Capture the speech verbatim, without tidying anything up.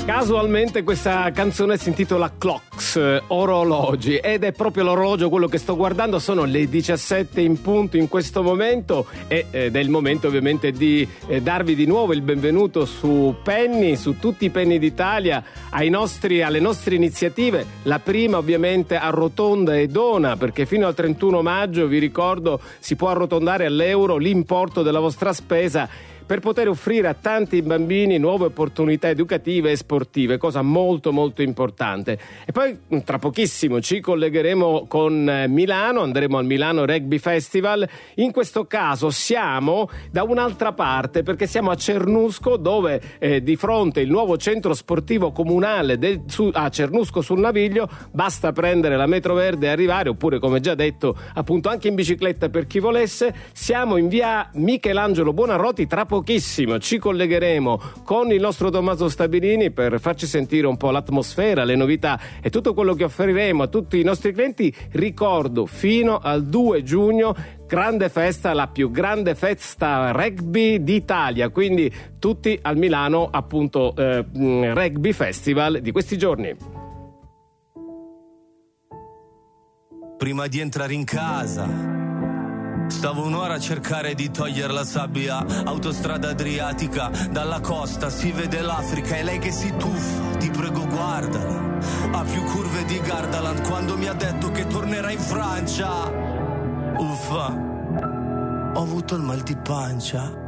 Casualmente questa canzone si intitola Clocks, orologi, ed è proprio l'orologio quello che sto guardando. Sono le diciassette in punto in questo momento ed è il momento ovviamente di eh, darvi di nuovo il benvenuto su Penny, su tutti i Penny d'Italia, ai nostri, alle nostre iniziative. La prima ovviamente arrotonda e dona, perché fino al trentuno maggio, vi ricordo, si può arrotondare all'euro l'importo della vostra spesa per poter offrire a tanti bambini nuove opportunità educative e sportive, cosa molto molto importante. E poi tra pochissimo ci collegheremo con Milano, andremo al Milano Rugby Festival. In questo caso siamo da un'altra parte, perché siamo a Cernusco, dove eh, di fronte il nuovo centro sportivo comunale del, su, a Cernusco sul Naviglio. Basta prendere la metro verde e arrivare, oppure come già detto appunto anche in bicicletta per chi volesse. Siamo in via Michelangelo Buonarroti. Tra pochissimo ci collegheremo con il nostro Tommaso Stabilini per farci sentire un po' l'atmosfera, le novità e tutto quello che offriremo a tutti i nostri clienti. Ricordo, fino al due giugno, grande festa, la più grande festa rugby d'Italia, quindi tutti al Milano appunto eh, Rugby Festival di questi giorni. Prima di entrare in casa stavo un'ora a cercare di togliere la sabbia. Autostrada Adriatica, dalla costa si vede l'Africa e lei che si tuffa, ti prego guardala. Ha più curve di Gardaland quando mi ha detto che tornerà in Francia. Uffa, ho avuto il mal di pancia.